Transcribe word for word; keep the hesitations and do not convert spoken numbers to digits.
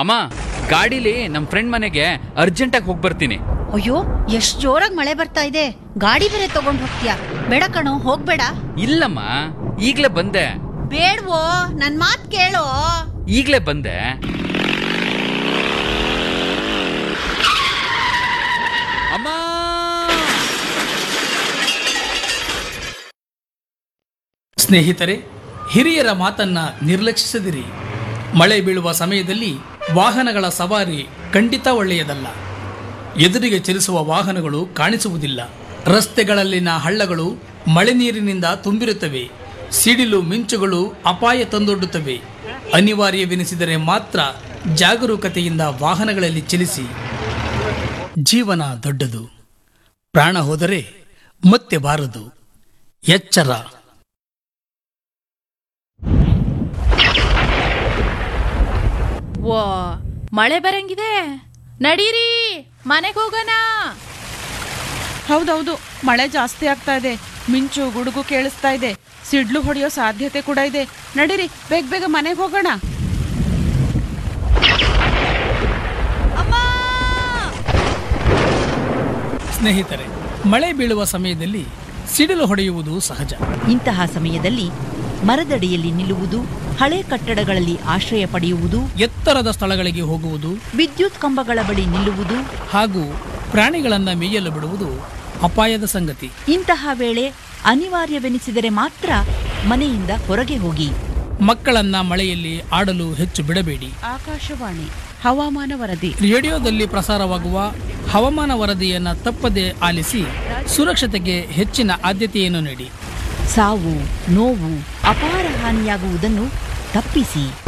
ಅಮ್ಮ, ಗಾಡಿಲಿ ನಮ್ ಫ್ರೆಂಡ್ ಮನೆಗೆ ಅರ್ಜೆಂಟಾಗಿ ಹೋಗಿ ಬರ್ತೀನಿ. ಅಯ್ಯೋ, ಎಷ್ಟ್ ಜೋರಾಗಿ ಮಳೆ ಬರ್ತಾ ಇದೆ, ಗಾಡಿ ಬೇರೆ ತಗೊಂಡ್ ಹೋಗ್ತೀಯಾ? ಬೇಡ ಕಣೋ, ಹೋಗ್ಬೇಡ. ಇಲ್ಲಮ್ಮ, ಈಗ್ಲೇ ಬಂದೆ. ಬೇಡ್ವೋ, ನನ್ ಮಾತ್ ಕೇಳೋ. ಈಗ್ಲೇ ಬಂದೆ. ಅಮ್ಮ, ಸ್ನೇಹಿತರೆ, ಹಿರಿಯರ ಮಾತನ್ನ ನಿರ್ಲಕ್ಷಿಸದಿರಿ. ಮಳೆ ಬೀಳುವ ಸಮಯದಲ್ಲಿ ವಾಹನಗಳ ಸವಾರಿ ಖಂಡಿತ ಒಳ್ಳೆಯದಲ್ಲ. ಎದುರಿಗೆ ಚಲಿಸುವ ವಾಹನಗಳು ಕಾಣಿಸುವುದಿಲ್ಲ. ರಸ್ತೆಗಳಲ್ಲಿನ ಹಳ್ಳಗಳು ಮಳೆ ನೀರಿನಿಂದ ತುಂಬಿರುತ್ತವೆ. ಸಿಡಿಲು ಮಿಂಚುಗಳು ಅಪಾಯ ತಂದೊಡ್ಡುತ್ತವೆ. ಅನಿವಾರ್ಯವೆನಿಸಿದರೆ ಮಾತ್ರ ಜಾಗರೂಕತೆಯಿಂದ ವಾಹನಗಳಲ್ಲಿ ಚಲಿಸಿ. ಜೀವನ ದೊಡ್ಡದು, ಪ್ರಾಣ ಹೋದರೆ ಮತ್ತೆ ಬಾರದು. ಎಚ್ಚರ. ಓ, ಮಳೆ ಬರಂಗಿದೆ, ನಡೀರಿ, ಮನೆಗೆ ಹೋಗೋಣ. ಹೌದೌದು, ಮಳೆ ಜಾಸ್ತಿ ಆಗ್ತಾ ಇದೆ. ಮಿಂಚು ಗುಡುಗು ಕೇಳಿಸ್ತಾ ಇದೆ. ಸಿಡ್ಲು ಹೊಡೆಯೋ ಸಾಧ್ಯತೆ ಕೂಡ ಇದೆ. ನಡೀರಿ, ಬೇಗ ಬೇಗ ಮನೆಗೆ ಹೋಗೋಣ. ಸ್ನೇಹಿತರೆ, ಮಳೆ ಬೀಳುವ ಸಮಯದಲ್ಲಿ ಸಿಡಿಲು ಹೊಡೆಯುವುದು ಸಹಜ. ಇಂತಹ ಸಮಯದಲ್ಲಿ ಮರದಡಿಯಲ್ಲಿ ನಿಲ್ಲುವುದು, ಹಳೆ ಕಟ್ಟಡಗಳಲ್ಲಿ ಆಶ್ರಯ ಪಡೆಯುವುದು, ಎತ್ತರದ ಸ್ಥಳಗಳಿಗೆ ಹೋಗುವುದು, ವಿದ್ಯುತ್ ಕಂಬಗಳ ಬಳಿ ನಿಲ್ಲುವುದು ಹಾಗೂ ಪ್ರಾಣಿಗಳನ್ನ ಮೇಯಲು ಬಿಡುವುದು ಅಪಾಯದ ಸಂಗತಿ. ಇಂತಹ ವೇಳೆ ಅನಿವಾರ್ಯವೆನಿಸಿದರೆ ಮಾತ್ರ ಮನೆಯಿಂದ ಹೊರಗೆ ಹೋಗಿ. ಮಕ್ಕಳನ್ನ ಮಳೆಯಲ್ಲಿ ಆಡಲು ಹೆಚ್ಚು ಬಿಡಬೇಡಿ. ಆಕಾಶವಾಣಿ ಹವಾಮಾನ ವರದಿ. ರೇಡಿಯೋದಲ್ಲಿ ಪ್ರಸಾರವಾಗುವ ಹವಾಮಾನ ವರದಿಯನ್ನ ತಪ್ಪದೆ ಆಲಿಸಿ ಸುರಕ್ಷತೆಗೆ ಹೆಚ್ಚಿನ ಆದ್ಯತೆಯನ್ನು ನೀಡಿ. ಸಾವು, ನೋವು, ಅಪಾರ ಹಾನಿಯಾಗುವುದನ್ನು ತಪ್ಪಿಸಿ.